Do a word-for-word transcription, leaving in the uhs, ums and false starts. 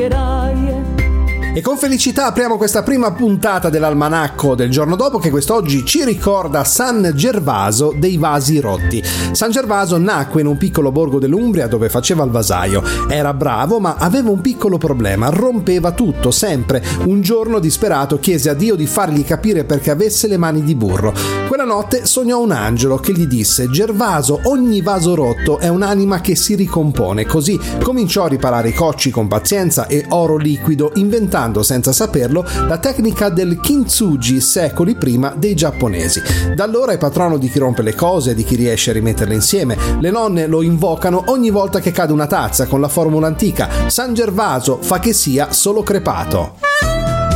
pagherai. E con felicità apriamo questa prima puntata dell'almanacco del giorno dopo, che quest'oggi ci ricorda San Gervaso dei Vasi Rotti. San Gervaso nacque in un piccolo borgo dell'Umbria dove faceva il vasaio. Era bravo, ma aveva un piccolo problema: rompeva tutto, sempre. Un giorno, disperato, chiese a Dio di fargli capire perché avesse le mani di burro. Quella notte sognò un angelo che gli disse: Gervaso, ogni vaso rotto è un'anima che si ricompone. Così cominciò a riparare i cocci con pazienza e oro liquido, inventando senza saperlo la tecnica del kintsugi secoli prima dei giapponesi. Da allora è patrono di chi rompe le cose e di chi riesce a rimetterle insieme. Le nonne lo invocano ogni volta che cade una tazza con la formula antica: San Gervaso fa che sia solo crepato.